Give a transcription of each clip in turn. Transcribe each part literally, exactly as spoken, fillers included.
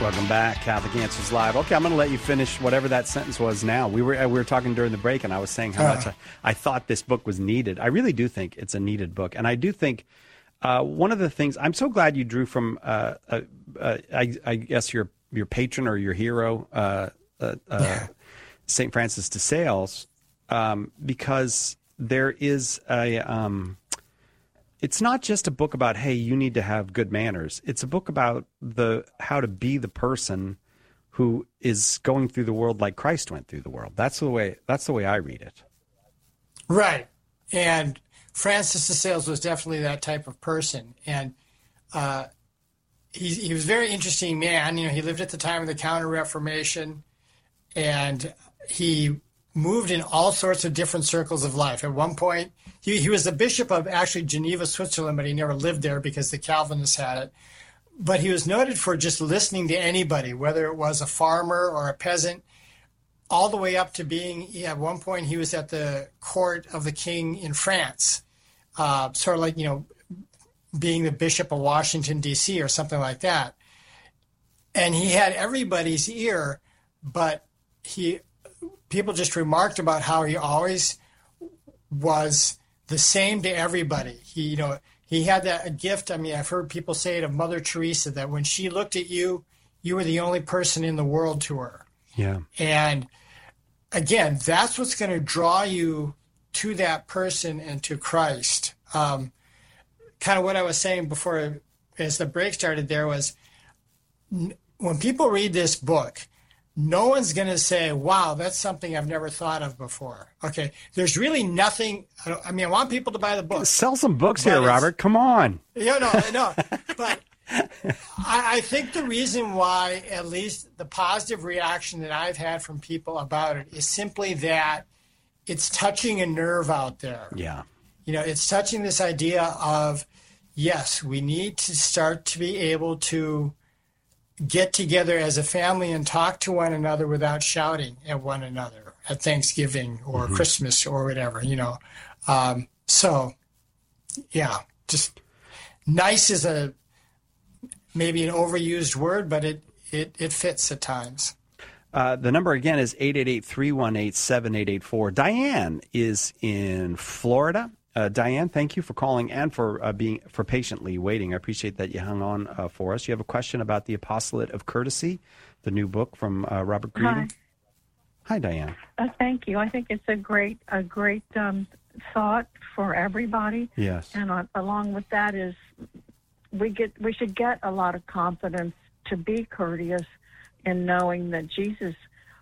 Welcome back, Catholic Answers Live. Okay, I'm going to let you finish whatever that sentence was now. We were we were talking during the break, and I was saying how uh. much I, I thought this book was needed. I really do think it's a needed book. And I do think uh, one of the things, I'm so glad you drew from, uh, uh, uh, I, I guess, your your patron or your hero, uh, uh, uh, Saint Francis de Sales, um, because there is a... Um, It's not just a book about, hey, you need to have good manners. It's a book about the how to be the person who is going through the world like Christ went through the world. That's the way. That's the way I read it. Right, and Francis de Sales was definitely that type of person, and uh, he he was a very interesting man. You know, he lived at the time of the Counter-Reformation, and he moved in all sorts of different circles of life. At one point, he, he was the bishop of actually Geneva, Switzerland, but he never lived there because the Calvinists had it. But he was noted for just listening to anybody, whether it was a farmer or a peasant, all the way up to being, at one point, he was at the court of the king in France, uh, sort of like, you know, being the bishop of Washington, D C or something like that. And he had everybody's ear, but he... people just remarked about how he always was the same to everybody. He, you know, he had that a gift. I mean, I've heard people say it of Mother Teresa, that when she looked at you, you were the only person in the world to her. Yeah. And again, that's what's going to draw you to that person and to Christ. Um, kind of what I was saying before, as the break started there, was when people read this book, no one's going to say, wow, that's something I've never thought of before. Okay, there's really nothing. I, don't, I mean, I want people to buy the book. Sell some books here, Robert. Come on. Yeah, no, no. But I, I think the reason why, at least the positive reaction that I've had from people about it, is simply that it's touching a nerve out there. Yeah. You know, it's touching this idea of, yes, we need to start to be able to get together as a family and talk to one another without shouting at one another at Thanksgiving or mm-hmm. Christmas or whatever, you know. Um, so, yeah, just nice is a maybe an overused word, but it, it, it fits at times. Uh, the number again is eight eight eight, three one eight, seven eight eight four. Diane is in Florida. Uh, Diane, thank you for calling and for uh, being for patiently waiting. I appreciate that you hung on uh, for us. You have a question about the Apostolate of Courtesy, the new book from uh, Robert Greene. Hi. Hi, Diane. Uh, thank you. I think it's a great, a great um, thought for everybody. Yes. And uh, along with that is we get we should get a lot of confidence to be courteous in knowing that Jesus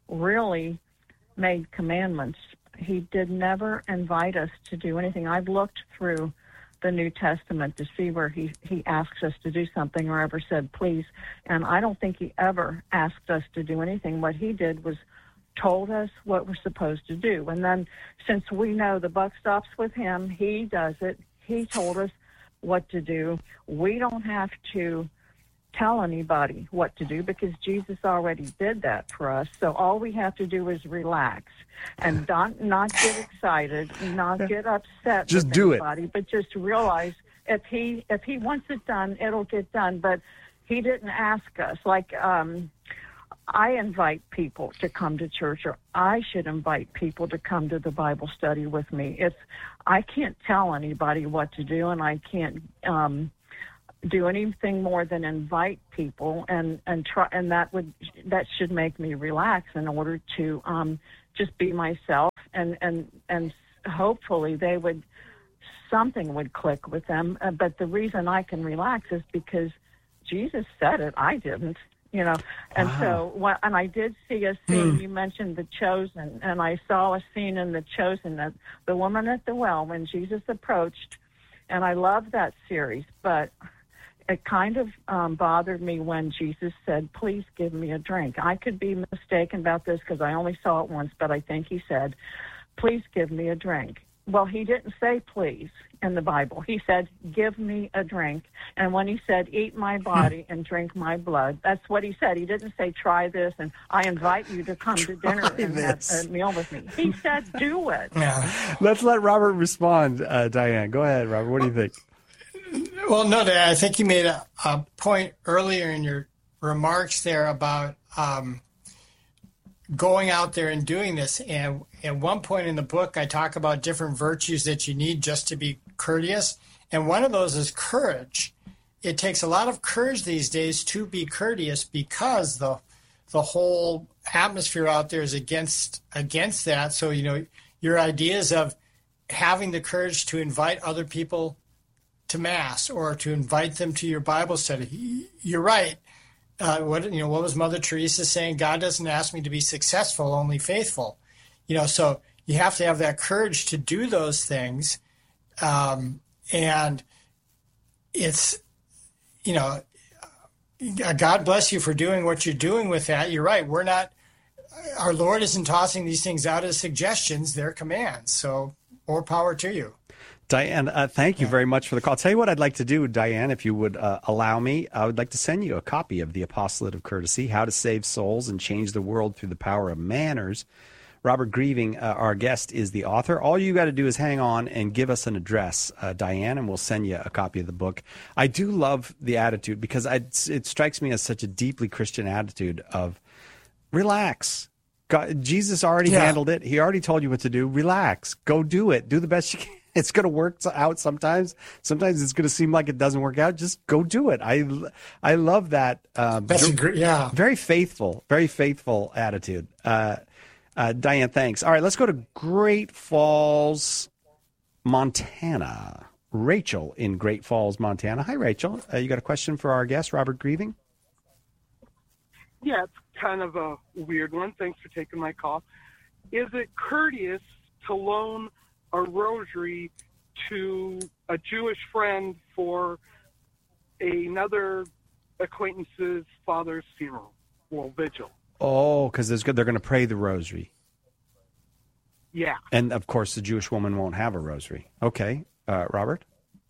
really made commandments. He did never invite us to do anything. I've looked through the New Testament to see where he, he asks us to do something or ever said, please. And I don't think he ever asked us to do anything. What he did was told us what we're supposed to do. And then since we know the buck stops with him, he does it. He told us what to do. We don't have to tell anybody what to do because Jesus already did that for us. So all we have to do is relax and not, not get excited, not get upset just with do anybody, it. but just realize if he if he wants it done, it'll get done. But he didn't ask us. Like um, I invite people to come to church, or I should invite people to come to the Bible study with me. It's I can't tell anybody what to do, and I can't um, do anything more than invite people, and and try, and that would that should make me relax in order to um, just be myself, and and and hopefully they would something would click with them. Uh, but the reason I can relax is because Jesus said it. I didn't, you know. And wow. so, what, and I did see a scene. Mm. You mentioned The Chosen, and I saw a scene in The Chosen that the woman at the well when Jesus approached, and I love that series, but it kind of um, bothered me when Jesus said, please give me a drink. I could be mistaken about this because I only saw it once, but I think he said, please give me a drink. Well, he didn't say please in the Bible. He said, give me a drink. And when he said, eat my body and drink my blood, that's what he said. He didn't say, try this, and I invite you to come to dinner and this. have a meal with me. He said, do it. Yeah. Let's let Robert respond, uh, Diane. Go ahead, Robert. What do you think? Well, no, I think you made a, a point earlier in your remarks there about um, going out there and doing this. And at one point in the book, I talk about different virtues that you need just to be courteous. And one of those is courage. It takes a lot of courage these days to be courteous because the the whole atmosphere out there is against against that. So, you know, your ideas of having the courage to invite other people to Mass or to invite them to your Bible study. You're right. Uh, what you know, what was Mother Teresa saying? God doesn't ask me to be successful, only faithful. You know, so you have to have that courage to do those things. Um, and it's, you know, God bless you for doing what you're doing with that. You're right. We're not, our Lord isn't tossing these things out as suggestions. They're commands. So more power to you. Diane, uh, thank you very much for the call. I'll tell you what I'd like to do, Diane, if you would uh, allow me. I would like to send you a copy of The Apostolate of Courtesy, How to Save Souls and Change the World Through the Power of Manners. Robert Grieving, uh, our guest, is the author. All you got to do is hang on and give us an address, uh, Diane, and we'll send you a copy of the book. I do love the attitude because I, it strikes me as such a deeply Christian attitude of relax. God, Jesus already yeah. handled it. He already told you what to do. Relax. Go do it. Do the best you can. It's going to work out sometimes. Sometimes it's going to seem like it doesn't work out. Just go do it. I, I love that. Um, That's a great, yeah. Very faithful, very faithful attitude. Uh, uh, Diane, thanks. All right, let's go to Great Falls, Montana. Rachel in Great Falls, Montana. Hi, Rachel. Uh, you got a question for our guest, Robert Grieving? Yeah, it's kind of a weird one. Thanks for taking my call. Is it courteous to loan a rosary to a Jewish friend for another acquaintance's father's funeral, well, vigil? Oh, because they're going to pray the rosary. Yeah. And, of course, the Jewish woman won't have a rosary. Okay. Uh, Robert?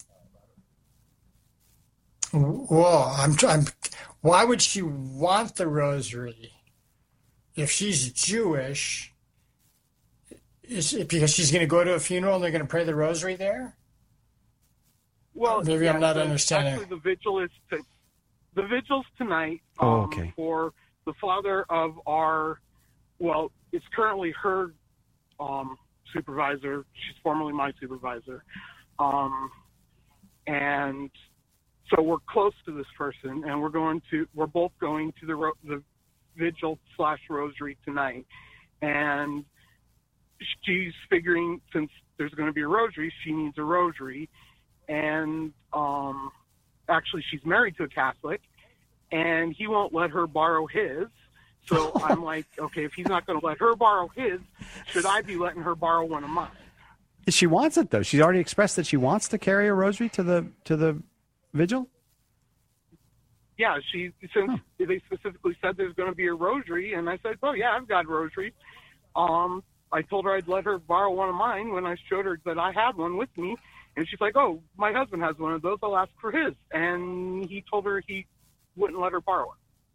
Well, I'm, I'm. Why would she want the rosary if she's Jewish? Is it because she's going to go to a funeral and they're going to pray the rosary there? Well, maybe yeah, I'm not the, understanding. Actually, the vigil is to, the vigil's tonight. Um, oh, okay. For the father of our, well, it's currently her um, supervisor. She's formerly my supervisor, um, and so we're close to this person, and we're going to. We're both going to the ro- the vigil slash rosary tonight, and she's figuring, since there's going to be a rosary, she needs a rosary. And um, actually, she's married to a Catholic, and he won't let her borrow his. So I'm like, okay, if he's not going to let her borrow his, should I be letting her borrow one of mine? She wants it, though. She's already expressed that she wants to carry a rosary to the to the vigil? Yeah, she since huh. they specifically said there's going to be a rosary, and I said, oh, yeah, I've got a rosary. Um, I told her I'd let her borrow one of mine when I showed her that I had one with me. And she's like, oh, my husband has one of those. I'll ask for his. And he told her he wouldn't let her borrow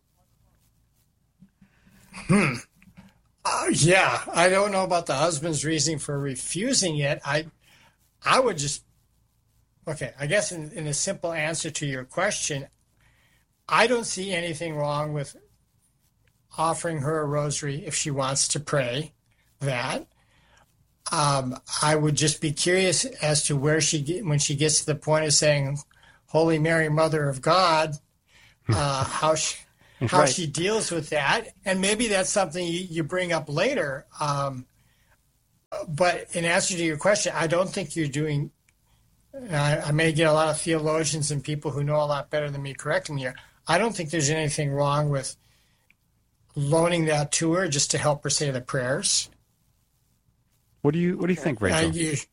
it. Hmm. Uh, yeah, I don't know about the husband's reasoning for refusing it. I I would just, okay, I guess in, in a simple answer to your question, I don't see anything wrong with offering her a rosary if she wants to pray that. Um, I would just be curious as to where she get, when she gets to the point of saying, "Holy Mary, Mother of God," uh, how she how right. she deals with that, and maybe that's something you, you bring up later. Um, but in answer to your question, I don't think you're doing. I, I may get a lot of theologians and people who know a lot better than me correcting me here. I don't think there's anything wrong with loaning that to her just to help her say the prayers. What do you What do you think, Rachel? Uh, you,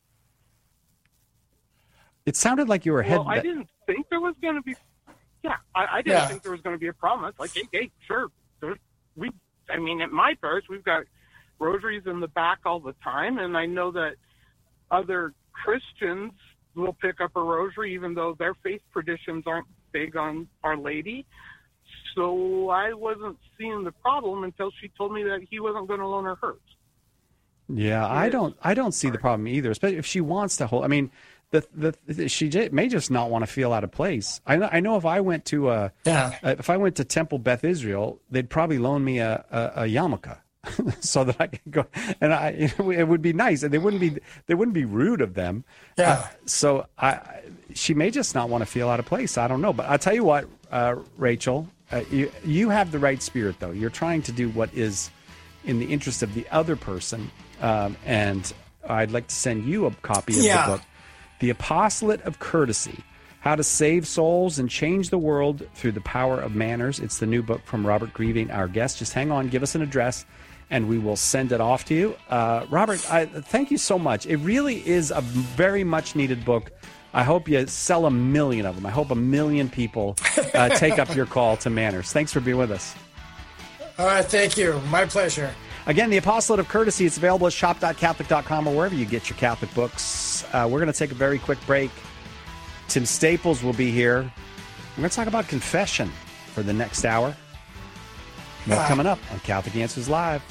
it sounded like you were head. Well, I didn't think there was going to be. Yeah, I, I didn't yeah. think there was going to be a problem. It's like, hey, hey sure. There's, we, I mean, at my parish, we've got rosaries in the back all the time, and I know that other Christians will pick up a rosary, even though their faith traditions aren't big on Our Lady. So I wasn't seeing the problem until she told me that he wasn't going to loan her hers. Yeah, I don't. I don't see the problem either, especially if she wants to hold. I mean, the, the she j- may just not want to feel out of place. I know, I know if I went to uh, Yeah. uh, if I went to Temple Beth Israel, they'd probably loan me a, a, a yarmulke so that I could go, and I it would be nice, and they wouldn't be they wouldn't be rude of them. Yeah. Uh, so I she may just not want to feel out of place. I don't know, but I'll tell you what, uh, Rachel, uh, you you have the right spirit though. You're trying to do what is in the interest of the other person, um, and I'd like to send you a copy of Yeah. the book, The Apostolate of Courtesy, How to Save Souls and Change the World Through the Power of Manners. It's the new book from Robert Grieving, our guest. Just hang on, give us an address, and we will send it off to you. Uh, Robert, I, thank you so much. It really is a very much needed book. I hope you sell a million of them. I hope a million people uh, take up your call to Manners. Thanks for being with us. All right, thank you. My pleasure. Again, The Apostolate of Courtesy, it's available at shop dot catholic dot com or wherever you get your Catholic books. Uh, we're going to take a very quick break. Tim Staples will be here. We're going to talk about confession for the next hour. More Ah. coming up on Catholic Answers Live.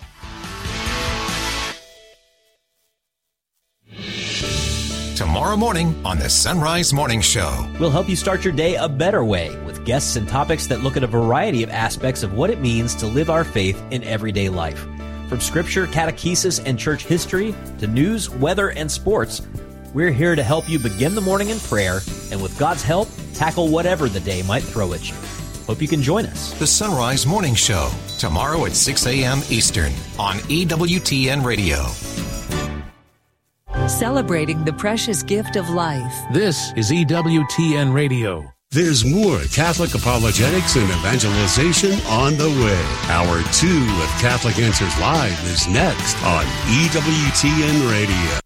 Tomorrow morning on the Sunrise Morning Show. We'll help you start your day a better way with guests and topics that look at a variety of aspects of what it means to live our faith in everyday life. From scripture, catechesis, and church history to news, weather, and sports, we're here to help you begin the morning in prayer and with God's help, tackle whatever the day might throw at you. Hope you can join us. The Sunrise Morning Show, tomorrow at six a.m. Eastern on E W T N Radio. Celebrating the precious gift of life. This is E W T N Radio. There's more Catholic apologetics and evangelization on the way. Hour two of Catholic Answers Live is next on E W T N Radio.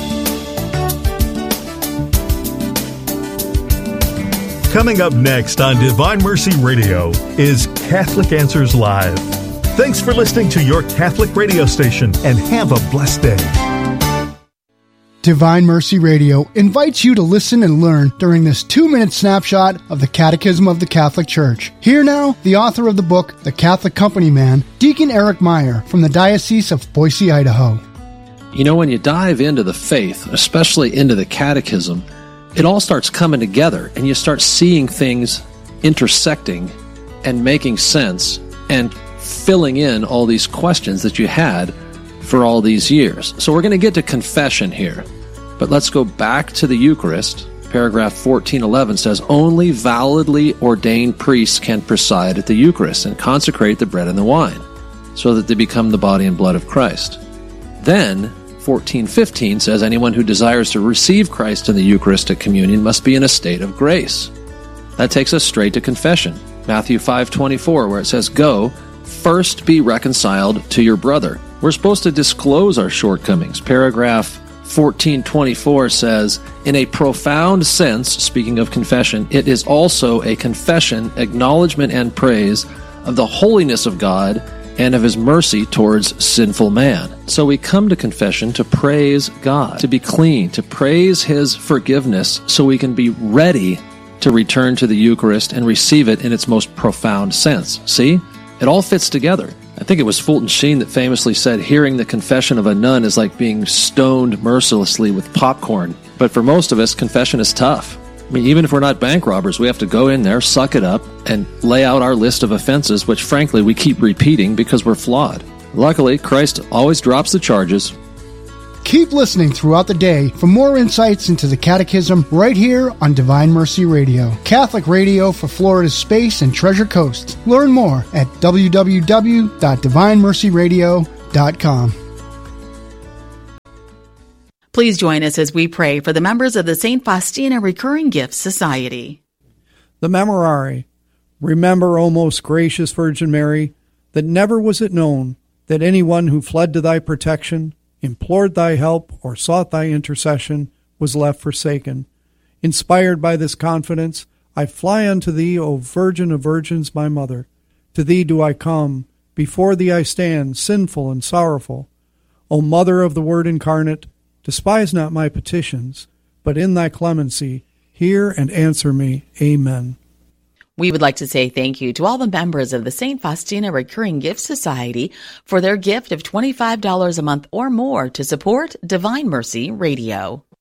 Coming up next on Divine Mercy Radio is Catholic Answers Live. Thanks for listening to your Catholic radio station and have a blessed day. Divine Mercy Radio invites you to listen and learn during this two-minute snapshot of the Catechism of the Catholic Church. Here now, the author of the book, The Catholic Company Man, Deacon Eric Meyer from the Diocese of Boise, Idaho. You know, when you dive into the faith, especially into the Catechism, it all starts coming together and you start seeing things intersecting and making sense and filling in all these questions that you had for all these years. So we're going to get to confession here. But let's go back to the Eucharist. Paragraph fourteen eleven says, only validly ordained priests can preside at the Eucharist and consecrate the bread and the wine, so that they become the body and blood of Christ. Then, fourteen fifteen says, anyone who desires to receive Christ in the Eucharistic communion must be in a state of grace. That takes us straight to confession. Matthew five twenty-four, where it says, go, first be reconciled to your brother. We're supposed to disclose our shortcomings. Paragraph fourteen twenty-four says, in a profound sense, speaking of confession, it is also a confession, acknowledgement, and praise of the holiness of God and of His mercy towards sinful man. So we come to confession to praise God, to be clean, to praise His forgiveness so we can be ready to return to the Eucharist and receive it in its most profound sense. See? It all fits together. I think it was Fulton Sheen that famously said, hearing the confession of a nun is like being stoned mercilessly with popcorn. But for most of us, confession is tough. I mean, even if we're not bank robbers, we have to go in there, suck it up, and lay out our list of offenses, which frankly we keep repeating because we're flawed. Luckily, Christ always drops the charges. Keep listening throughout the day for more insights into the Catechism right here on Divine Mercy Radio, Catholic radio for Florida's Space and Treasure Coast. Learn more at w w w dot divine mercy radio dot com. Please join us as we pray for the members of the Saint Faustina Recurring Gifts Society. The Memorare. Remember, O most gracious Virgin Mary, that never was it known that anyone who fled to thy protection, implored thy help, or sought thy intercession, was left forsaken. Inspired by this confidence, I fly unto thee, O Virgin of Virgins, my Mother. To thee do I come, before thee I stand, sinful and sorrowful. O Mother of the Word incarnate, despise not my petitions, but in thy clemency hear and answer me. Amen. We would like to say thank you to all the members of the Saint Faustina Recurring Gift Society for their gift of twenty-five dollars a month or more to support Divine Mercy Radio.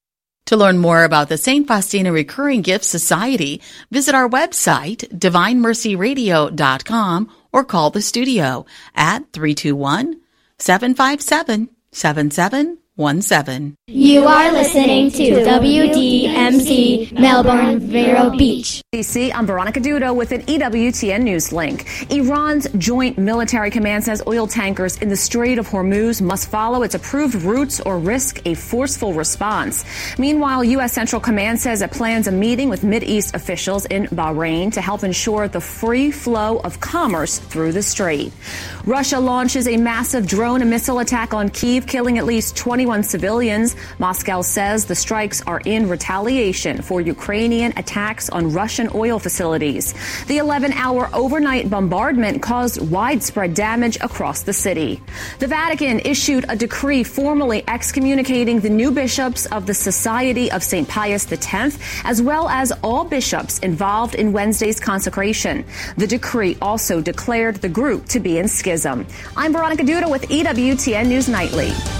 To learn more about the Saint Faustina Recurring Gift Society, visit our website, divine mercy radio dot com, or call the studio at three two one, seven five seven, seven seven one seven. You are listening to W D M C Melbourne Vero Beach. D C, I'm Veronica Dudo with an E W T N News link. Iran's Joint Military Command says oil tankers in the Strait of Hormuz must follow its approved routes or risk a forceful response. Meanwhile, U S Central Command says it plans a meeting with Mideast officials in Bahrain to help ensure the free flow of commerce through the strait. Russia launches a massive drone and missile attack on Kyiv, killing at least twenty-one civilians. Moscow says the strikes are in retaliation for Ukrainian attacks on Russian oil facilities. The eleven-hour overnight bombardment caused widespread damage across the city. The Vatican issued a decree formally excommunicating the new bishops of the Society of Saint Pius X, as well as all bishops involved in Wednesday's consecration. The decree also declared the group to be in schism. I'm Veronica Duda with E W T N News Nightly.